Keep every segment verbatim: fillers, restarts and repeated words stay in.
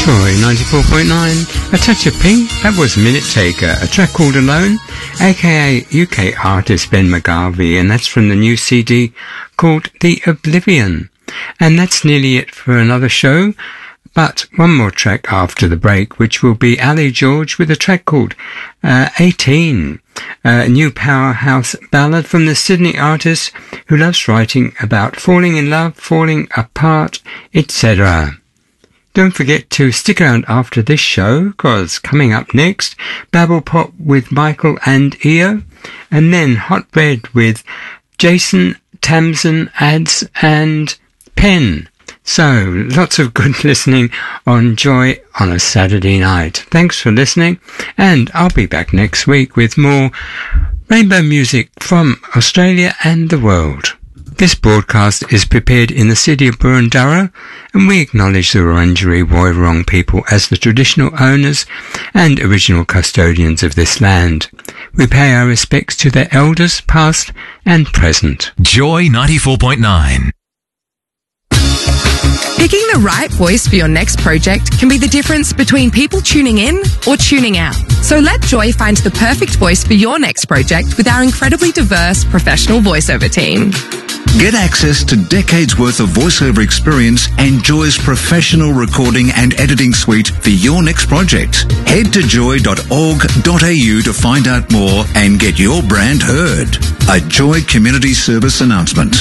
Joy ninety-four point nine, A Touch of Pink. That was Minute Taker, a track called Alone, aka U K artist Ben McGarvey, and that's from the new C D called The Oblivion. And that's nearly it for another show, but one more track after the break, which will be Ali George with a track called uh, eighteen, a new powerhouse ballad from the Sydney artist who loves writing about falling in love, falling apart, et cetera. Don't forget to stick around after this show, because coming up next, Babble Pop with Michael and Io, and then Hot Red with Jason, Tamsin, Ads and Penn. So, lots of good listening on Joy on a Saturday night. Thanks for listening, and I'll be back next week with more rainbow music from Australia and the world. This broadcast is prepared in the city of Boroondara, and we acknowledge the Wurundjeri Woiwurrung people as the traditional owners and original custodians of this land. We pay our respects to their elders, past and present. Joy ninety-four point nine. Picking the right voice for your next project can be the difference between people tuning in or tuning out. So let Joy find the perfect voice for your next project with our incredibly diverse professional voiceover team. Get access to decades worth of voiceover experience and Joy's professional recording and editing suite for your next project. Head to joy dot org dot a u to find out more and get your brand heard. A Joy Community Service announcement.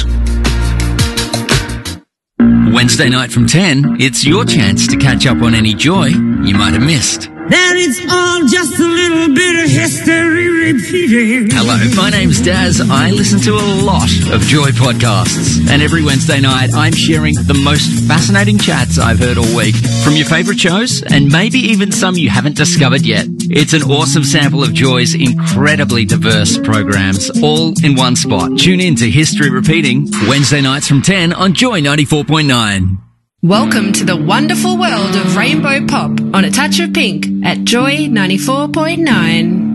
Wednesday night from ten, it's your chance to catch up on any Joy you might have missed. That it's all just a little bit of history repeating. Hello, my name's Daz. I listen to a lot of Joy podcasts, and every Wednesday night I'm sharing the most fascinating chats I've heard all week from your favourite shows, and maybe even some you haven't discovered yet. It's an awesome sample of Joy's incredibly diverse programs, all in one spot. Tune in to History Repeating, Wednesday nights from ten on Joy ninety-four point nine. Welcome to the wonderful world of rainbow pop on A Touch of Pink at Joy ninety-four point nine.